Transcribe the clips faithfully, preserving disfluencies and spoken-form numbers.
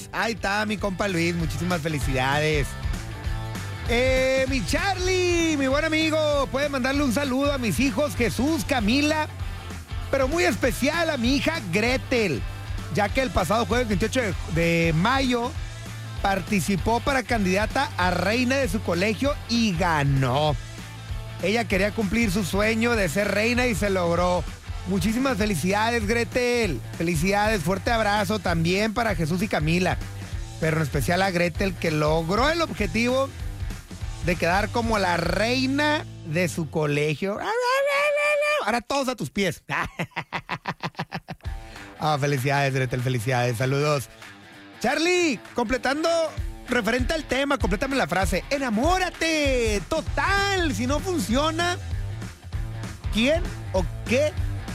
Ahí está mi compa Luis, muchísimas felicidades. Eh, mi Charlie, mi buen amigo, puede mandarle un saludo a mis hijos Jesús, Camila, pero muy especial a mi hija Gretel, ya que el pasado jueves veintiocho de mayo participó para candidata a reina de su colegio y ganó. Ella quería cumplir su sueño de ser reina y se logró. Muchísimas felicidades, Gretel. Felicidades, fuerte abrazo también para Jesús y Camila, pero en especial a Gretel, que logró el objetivo de quedar como la reina de su colegio. Ahora todos a tus pies. Ah, felicidades, Gretel, felicidades, saludos. Charlie, completando, referente al tema, complétame la frase. Enamórate, total, si no funciona, ¿quién o qué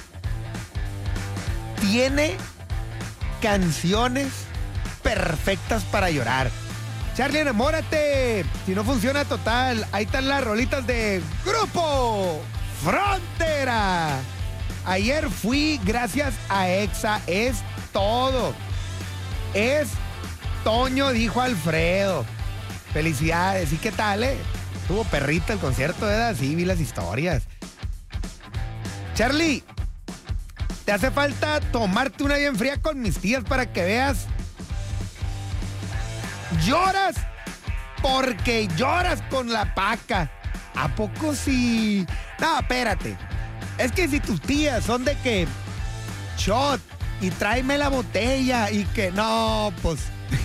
tiene canciones perfectas para llorar? Charlie, enamórate. Si no funciona, total. Ahí están las rolitas de Grupo Frontera. Ayer fui gracias a Exa. Es todo. Es Toño, dijo Alfredo. Felicidades. ¿Y qué tal, eh? Tuvo perrita el concierto, ¿verdad? Sí, vi las historias. Charlie, te hace falta tomarte una bien fría con mis tías para que veas. Lloras porque lloras con la paca. ¿A poco sí? No, espérate. Es que si tus tías son de que shot y tráeme la botella y que no, pues.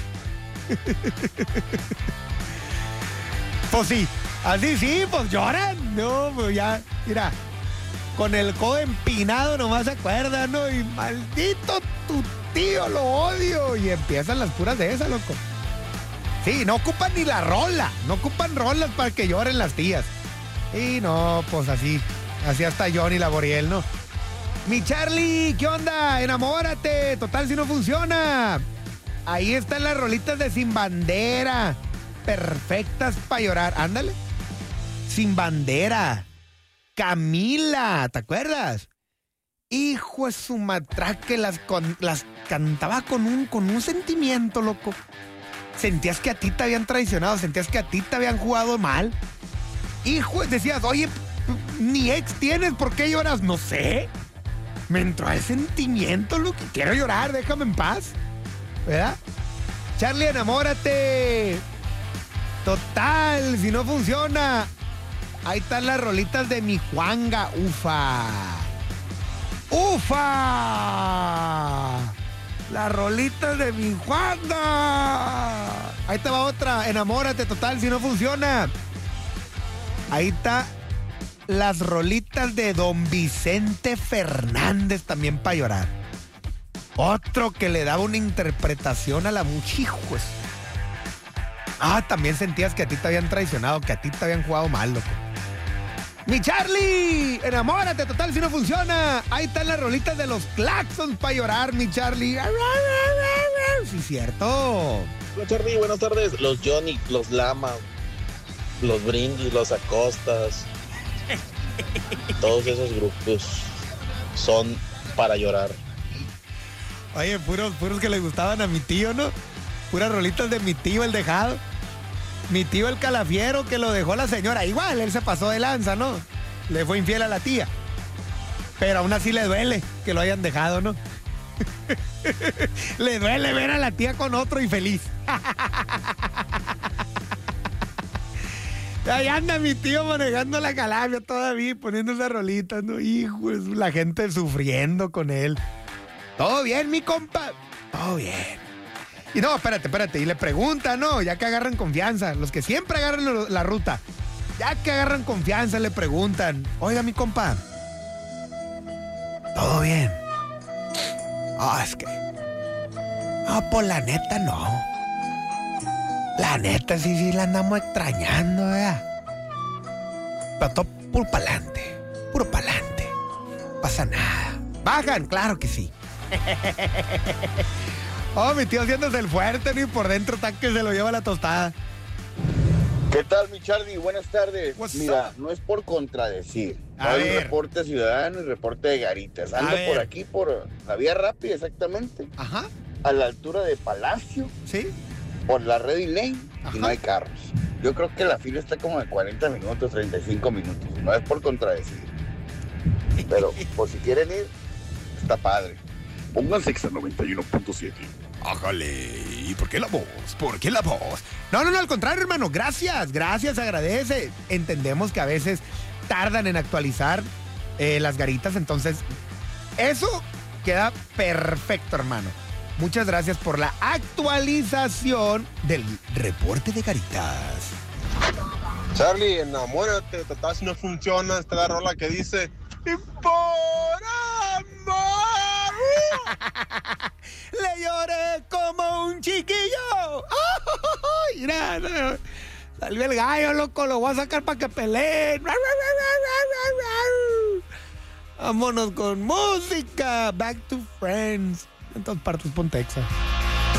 Pues sí, así sí, pues lloran. No, pues ya, mira, con el codo empinado nomás se acuerdan, ¿no? Y maldito tu tío, lo odio. Y empiezan las puras de esa, loco. Sí, no ocupan ni la rola, no ocupan rolas para que lloren las tías. Y no, pues así, así hasta Johnny Laboriel, ¿no? Mi Charlie, ¿qué onda? Enamórate, total si no funciona. Ahí están las rolitas de Sin Bandera, perfectas para llorar, ándale. Sin Bandera, Camila, ¿te acuerdas? Hijo de su matraque, las, con, las cantaba con un, con un sentimiento, loco. Sentías que a ti te habían traicionado, sentías que a ti te habían jugado mal. Hijo, decías, oye, ni ex tienes, ¿por qué lloras? No sé. Me entró el sentimiento, lo que quiero llorar, déjame en paz. ¿Verdad? Charlie, enamórate. Total, si no funciona. Ahí están las rolitas de mi Juanga, ufa. ¡Ufa! Las rolitas de mi Juanga. Ahí te va otra. Enamórate, total, si no funciona. Ahí está las rolitas de Don Vicente Fernández, también para llorar. Otro que le daba una interpretación a la muchijos. Ah, también sentías que a ti te habían traicionado, que a ti te habían jugado mal, loco. Mi Charlie, enamórate, total, si no funciona. Ahí están las rolitas de los Claxons para llorar, mi Charlie. Sí, cierto. Hola, Charlie, buenas tardes. Los Johnny, los Lama, los Brindis, los Acostas. Todos esos grupos son para llorar. Oye, puros, puros que le gustaban a mi tío, ¿no? Puras rolitas de mi tío, el dejado. Mi tío, el calafiero, que lo dejó la señora. Igual, él se pasó de lanza, ¿no? Le fue infiel a la tía. Pero aún así le duele que lo hayan dejado, ¿no? Le duele ver a la tía con otro y feliz. Ahí anda mi tío manejando la Calafia todavía, poniendo esas rolitas, ¿no? Hijo, es la gente sufriendo con él. ¿Todo bien, mi compa? Todo bien. Y no, espérate, espérate. Y le pregunta, ¿no? Ya que agarran confianza. Los que siempre agarran lo, la ruta. Ya que agarran confianza, le preguntan. Oiga, mi compa. ¿Todo bien? Ah, oh, es que... No, pues la neta no. La neta sí, sí la andamos extrañando, ¿verdad? Pero todo puro pa'lante. Puro pa'lante. Pasa nada. Bajan, claro que sí. Oh, mi tío haciéndose el fuerte, ni por dentro está que se lo lleva la tostada. ¿Qué tal, mi Charlie? Buenas tardes. What's Mira, up? no es por contradecir. A Hay ver. un reporte ciudadano y reporte de garitas. A Ando ver. por aquí, por la vía rápida, exactamente. Ajá. a la altura de Palacio, ¿Sí? por la Ready Lane, Ajá. y no hay carros. Yo creo que la fila está como de cuarenta minutos, treinta y cinco minutos. No es por contradecir. Pero por si quieren ir, está padre. Pónganse Exa noventa y uno punto siete. Ájale, ¿y por qué la voz? ¿Por qué la voz? No, no, no, al contrario, hermano, gracias, gracias, agradece. Entendemos que a veces tardan en actualizar eh, las garitas, entonces eso queda perfecto, hermano. Muchas gracias por la actualización del reporte de garitas. Charlie, enamórate, total si no funciona esta la rola que dice "Y por amor". Le lloré como un chiquillo. ¡Ay! Mira, no, salió el gallo, loco, lo voy a sacar para que peleen. Vámonos con música. Back to Friends. En todas partes, ponte Exa.